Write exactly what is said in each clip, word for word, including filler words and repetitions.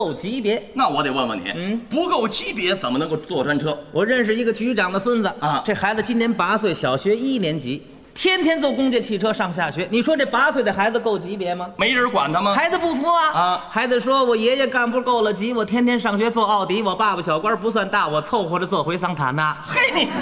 够级别。 那我得问问你， 嗯， 不够级别怎么能够坐专车？ 我认识一个局长的孙子啊， 这孩子今年八岁，小学一年级，天天坐公家汽车上下学。你说这八岁的孩子够级别吗？ 没人管他吗？ 孩子不服啊！ 啊， 孩子说：“我爷爷干部够了级，我天天上学坐奥迪，我爸爸小官不算大，我凑合着坐回桑塔纳。” 嘿你，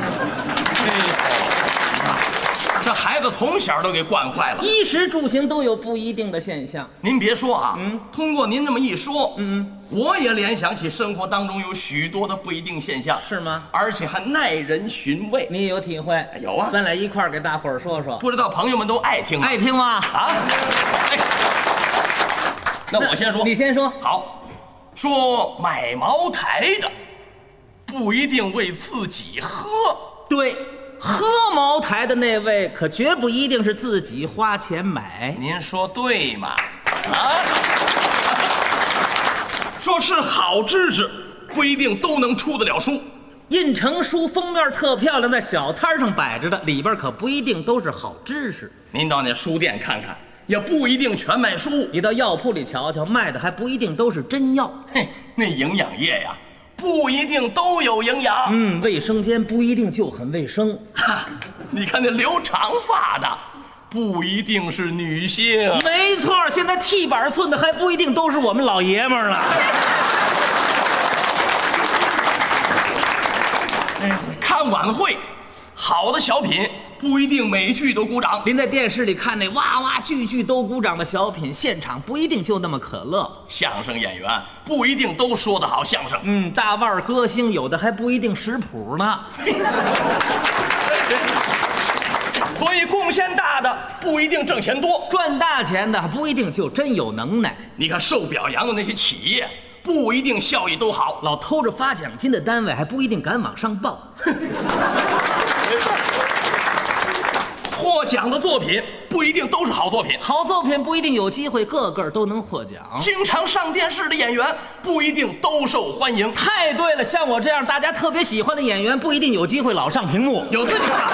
这孩子从小都给惯坏了， 衣食住行都有不一定的现象。 您别说啊， 嗯， 通过您这么一说， 嗯， 我也联想起生活当中有许多的不一定现象， 是吗？ 而且还耐人寻味。 你也有体会？ 有啊， 咱俩一块儿给大伙儿说说， 不知道朋友们都爱听吗？ 爱听吗？ 啊，哎，那我先说， 你先说。 好，说买茅台的不一定为自己喝， 对，喝茅台的那位可绝不一定是自己花钱买。 您说对吗？啊，说是好知识，不一定都能出得了书。 印成书封面特漂亮，在小摊上摆着的，里边可不一定都是好知识。 您到那书店看看，也不一定全卖书。 你到药铺里瞧瞧，卖的还不一定都是真药。 嘿，那营养液呀，不一定都有营养。 嗯，卫生间不一定就很卫生。 哈，你看那留长发的，不一定是女性。 没错，现在剃板寸的还不一定都是我们老爷们儿呢。 看晚会，好的小品不一定每句都鼓掌。 您在电视里看那哇哇句句都鼓掌的小品，现场不一定就那么可乐。 相声演员不一定都说得好相声。 嗯，大腕歌星有的还不一定识谱呢。 所以贡献大的不一定挣钱多， 赚大钱的不一定就真有能耐。 你看受表扬的那些企业，不一定效益都好。 老偷着发奖金的单位还不一定敢往上报。 获奖的作品不一定都是好作品， 好作品不一定有机会个个都能获奖。 经常上电视的演员不一定都受欢迎。 太对了，像我这样大家特别喜欢的演员不一定有机会老上屏幕。 有这句话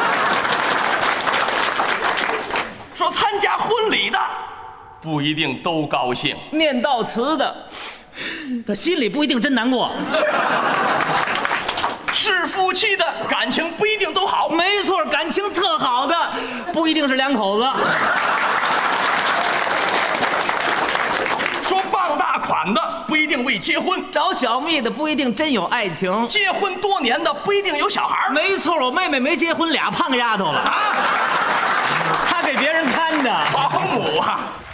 说，参加婚礼的不一定都高兴， 念悼词的他心里不一定真难过。 是夫妻的感情不一定都好。 没错，感情特好的不一定是两口子。 说傍大款的不一定为结婚， 找小蜜的不一定真有爱情， 结婚多年的不一定有小孩。 没错，我妹妹没结婚，俩胖丫头了啊，她给别人看的。 保姆啊，